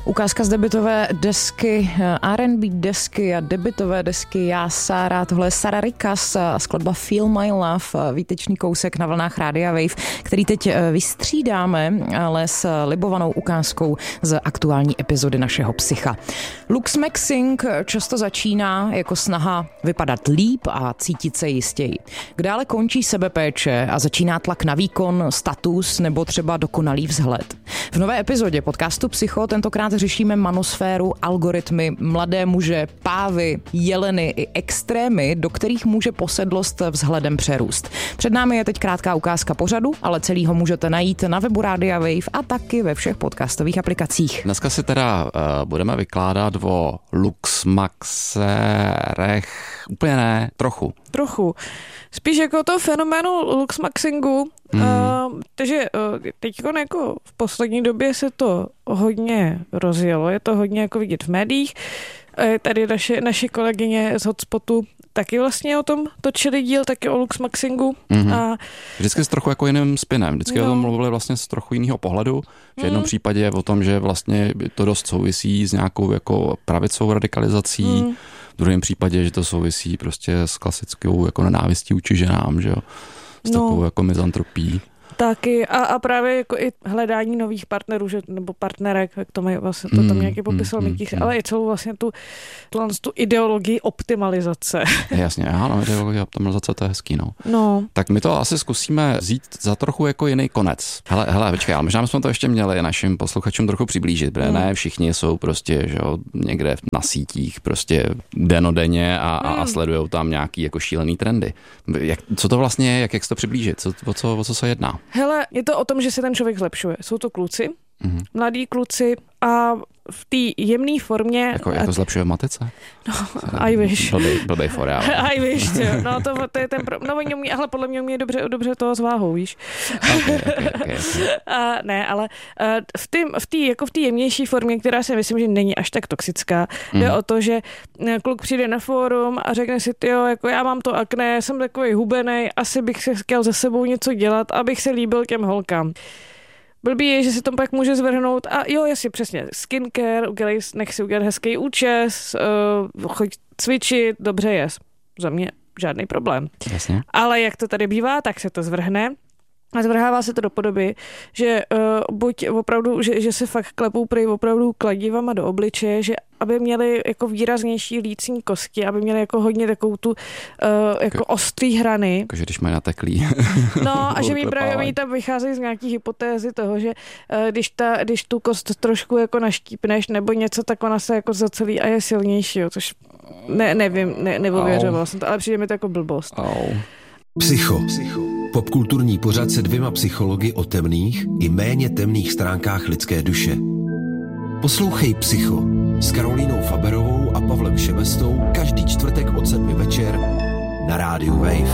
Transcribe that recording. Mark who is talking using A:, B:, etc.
A: Ukázka z debutové desky, R&B desky a debutové desky Já, Sára, tohle je Sara Rikas a skladba Feel My Love, výtečný kousek na vlnách Rádia Wave, který teď vystřídáme, ale s libovanou ukázkou z aktuální epizody našeho Psycha. Lux Maxing často začíná jako snaha vypadat líp a cítit se jistěji. Kdále končí sebepéče a začíná tlak na výkon, status nebo třeba dokonalý vzhled. V nové epizodě podcastu Psycho tentokrát řešíme manosféru, algoritmy, mladé muže, pávy, jeleny i extrémy, do kterých může posedlost vzhledem přerůst. Před námi je teď krátká ukázka pořadu, ale celý ho můžete najít na webu Rádia Wave a taky ve všech podcastových aplikacích.
B: Dneska si teda budeme vykládat o luxmaxerech, úplně ne, trochu.
C: Spíš jako to fenoménu luxmaxingu, takže teď jako v poslední době se to hodně rozjelo, je to hodně jako vidět v médiích. Tady naše kolegyně z Hotspotu taky vlastně o tom točili díl, taky o luxmaxingu. A
B: vždycky s trochu jako jiným spinem, vždycky o tom mluvili vlastně z trochu jiného pohledu. V jednom případě je o tom, že vlastně to dost souvisí s nějakou jako pravicovou radikalizací, v druhém případě, že to souvisí prostě s klasickou jako nenávistí vůči ženám, že jo, s takovou jako mizantropí.
C: Taky a právě jako i hledání nových partnerů, nebo partnerek, jak to mají vlastně, to tam nějaký popisal Mikýř, ale i celou vlastně tu ideologii optimalizace.
B: Jasně, ano, ideologie optimalizace, to je hezký, no. Tak my to asi zkusíme vzít za trochu jako jiný konec. Hele, počkej, ale možná bychom to ještě měli našim posluchačům trochu přiblížit, protože ne všichni jsou prostě, že jo, někde na sítích prostě denodenně a sledujou tam nějaký jako šílený trendy. Co to vlastně je, jak se to přiblížit, o co se jedná?
C: Hele, je to o tom, že se ten člověk zlepšuje. Jsou to kluci, mladí kluci a v té jemné formě...
B: Jako zlepšuje v matice?
C: No, I wish.
B: Blbej for, já.
C: I wish, jo. No, to je ten... No, oni umí, ale podle mě umí dobře toho s váhou, víš.
B: Okay.
C: Ne, ale v té jemnější formě, která si myslím, že není až tak toxická, jde o to, že kluk přijde na fórum a řekne si, tyjo, jako já mám to akné, jsem takový hubenej, asi bych se chtěl ze sebou něco dělat, abych se líbil těm holkám. Blbý je, že se tom pak může zvrhnout a jo, jasně, přesně, skincare, nech si udělat hezký účes, choď cvičit, dobře jest. Za mě žádný problém.
B: Jasně.
C: Ale jak to tady bývá, tak se to zvrhne a zvrhává se to do podoby, že buď opravdu, že se fakt klepou prý opravdu kladivama do obličeje, že aby měli jako výraznější lícní kosti, aby měli jako hodně takovou tu jako ostrý hrany.
B: Jakože když mají nateklý.
C: No a že mi právě oni tam vycházejí z nějaký hypotézy toho, že když tu kost trošku jako naštípneš nebo něco, tak ona se jako zacelí a je silnější, jo, což nevím, neověřoval jsem to, ale přijde mi to jako blbost.
D: Psycho. Popkulturní pořad se 2 psychologi o temných i méně temných stránkách lidské duše. Poslouchej Psycho s Karolínou Faberovou a Pavlem Šebestou každý čtvrtek od 7 večer na rádiu Wave.